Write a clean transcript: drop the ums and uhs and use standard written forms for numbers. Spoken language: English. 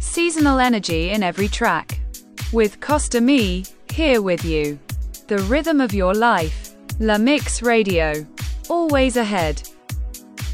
seasonal energy in every track. With Costa Me, here with you. The rhythm of your life. La Mix Radio. Always ahead.